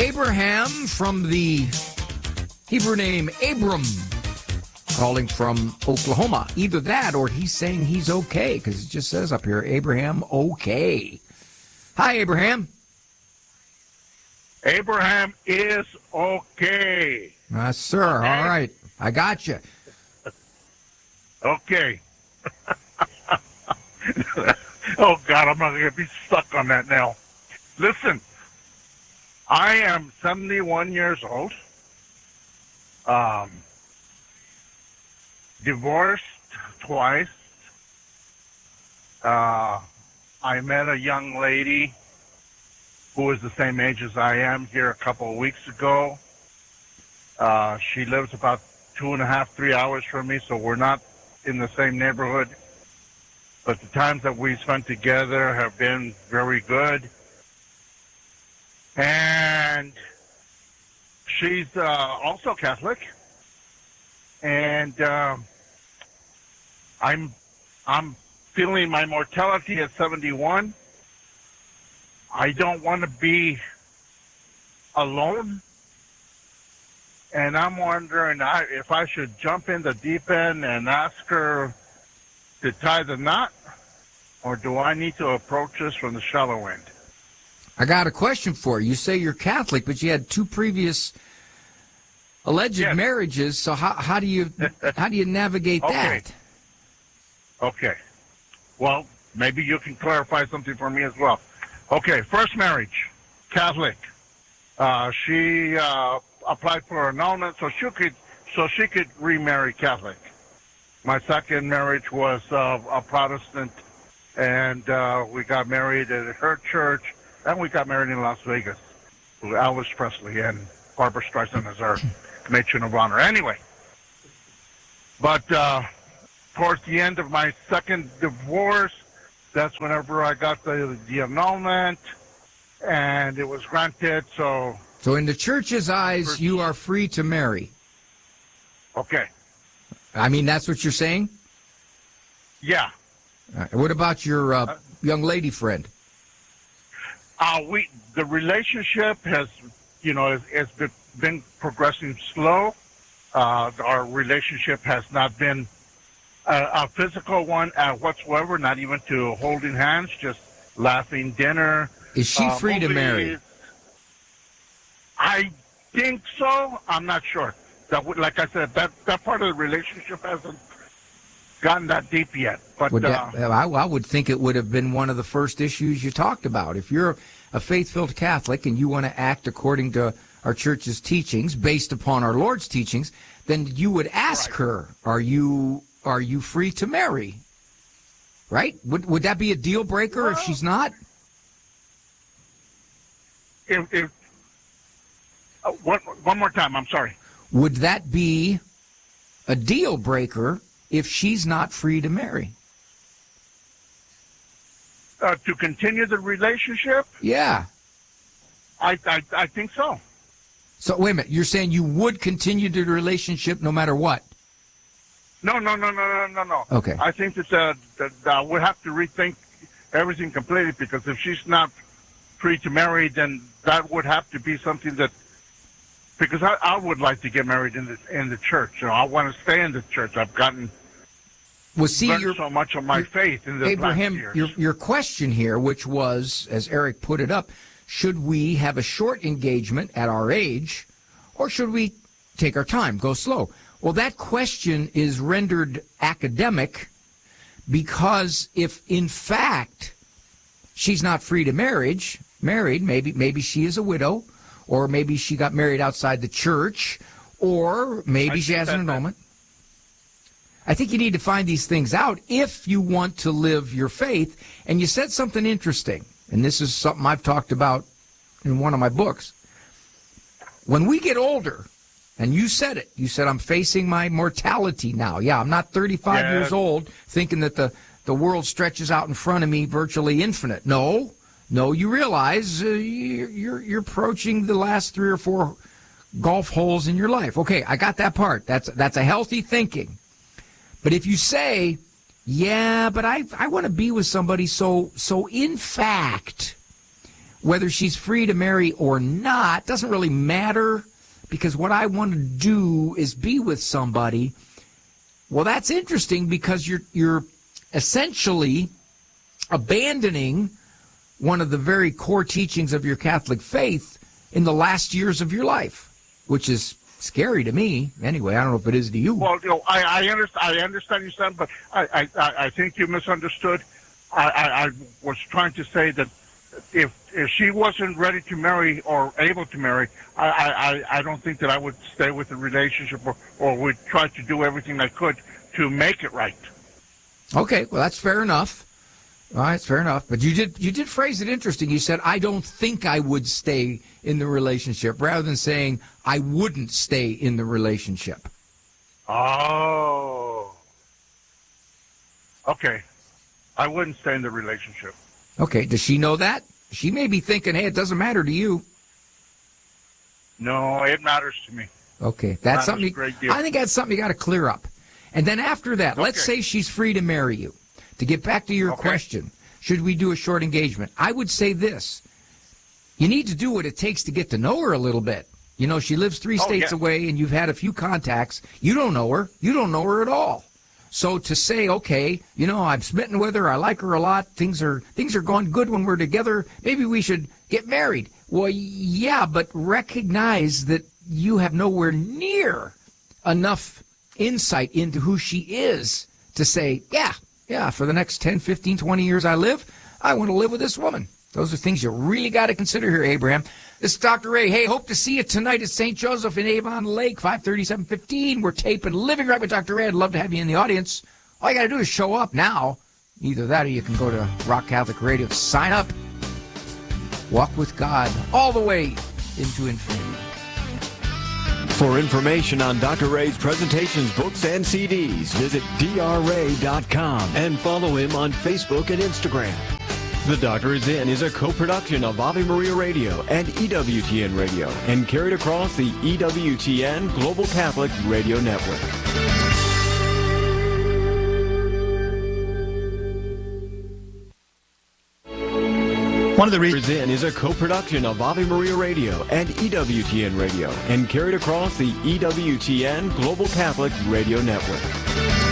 Abraham from the Hebrew name Abram, calling from Oklahoma. Either that or he's saying he's okay, because it just says up here, Abraham, okay. Hi, Abraham. Abraham is okay. Sir, Okay. All right. I got you. Okay. Oh, God, I'm not going to be stuck on that now. Listen, I am 71 years old, divorced twice. I met a young lady who is the same age as I am here a couple of weeks ago. She lives about 2.5, 3 hours from me, so we're not in the same neighborhood. But the times that we spent together have been very good. And she's also Catholic. And I'm feeling my mortality at 71. I don't want to be alone. And I'm wondering if I should jump in the deep end and ask her to tie the knot, or do I need to approach this from the shallow end? I got a question for you. You say you're Catholic, but you had 2 previous alleged marriages. So how do you navigate that? Okay. Well, maybe you can clarify something for me as well. Okay, first marriage, Catholic. She applied for annulment so she could remarry Catholic. My second marriage was a Protestant, and we got married at her church, and we got married in Las Vegas with Elvis Presley, and Barbara Streisand as our matron of honor. Anyway, but towards the end of my second divorce, that's whenever I got the annulment, and it was granted. So in the church's eyes, you are free to marry. Okay. I mean, that's what you're saying? Yeah. What about your young lady friend? The relationship has been progressing slow. Our relationship has not been a physical one whatsoever, not even to holding hands, just laughing dinner. Is she free to marry? I think so. I'm not sure. Like I said, that part of the relationship hasn't gotten that deep yet. But I would think it would have been one of the first issues you talked about. If you're a faith-filled Catholic and you want to act according to our church's teachings, based upon our Lord's teachings, then you would ask her, "Are you free to marry?" Right? Would that be a deal breaker if she's not? One more time, I'm sorry. Would that be a deal breaker if she's not free to marry? To continue the relationship? Yeah. I think so. So wait a minute, you're saying you would continue the relationship no matter what? No. Okay. I think that we'll have to rethink everything completely, because if she's not free to marry, then that would have to be something that, because I would like to get married in the church. I want to stay in the church. I've gotten learned so much of my faith in the Abraham, last years. Your question here, which was, as Eric put it up, should we have a short engagement at our age, or should we take our time, go slow? Well, that question is rendered academic because if, in fact, she's not free to married, maybe she is a widow, or maybe she got married outside the church, or maybe she has an annulment. I think you need to find these things out if you want to live your faith. And you said something interesting, and this is something I've talked about in one of my books. When we get older, and you said it, I'm facing my mortality now. Yeah, I'm not 35 years old thinking that the world stretches out in front of me virtually infinite. No, you realize you're approaching the last 3 or 4 golf holes in your life. Okay, I got that part. That's a healthy thinking. But if you say, yeah, but I want to be with somebody, so in fact, whether she's free to marry or not doesn't really matter, because what I want to do is be with somebody. Well, that's interesting, because you're essentially abandoning one of the very core teachings of your Catholic faith in the last years of your life, which is scary to me. Anyway, I don't know if it is to you. Well, I understand you, son, but I think you misunderstood. I was trying to say that if she wasn't ready to marry or able to marry, I don't think that I would stay with the relationship or would try to do everything I could to make it right. Okay, well, that's fair enough. All right, it's fair enough. But you did phrase it interesting. You said, I don't think I would stay in the relationship, rather than saying I wouldn't stay in the relationship. Oh. Okay. I wouldn't stay in the relationship. Okay, does she know that? She may be thinking, hey, it doesn't matter to you. No, it matters to me. Okay, that's something. I think that's something you got to clear up. And then after that, let's say she's free to marry you. To get back to your question, should we do a short engagement? I would say this. You need to do what it takes to get to know her a little bit. You know, she lives 3 states away, and you've had a few contacts. You don't know her. You don't know her at all. So to say, okay, you know, I'm smitten with her. I like her a lot. Things are going good when we're together. Maybe we should get married. Well, yeah, but recognize that you have nowhere near enough insight into who she is to say, yeah, for the next 10, 15, 20 years I live, I want to live with this woman. Those are things you really got to consider here, Abraham. This is Dr. Ray. Hey, hope to see you tonight at St. Joseph in Avon Lake, 5:37:15. We're taping Living Right with Dr. Ray. I'd love to have you in the audience. All you got to do is show up now. Either that or you can go to Rock Catholic Radio, sign up, walk with God all the way into infinity. For information on Dr. Ray's presentations, books, and CDs, visit drray.com and follow him on Facebook and Instagram. The Doctor Is In is a co-production of Ave Maria Radio and EWTN Radio and carried across the EWTN Global Catholic Radio Network. One of the reasons in is a co-production of Ave Maria Radio and EWTN Radio and carried across the EWTN Global Catholic Radio Network.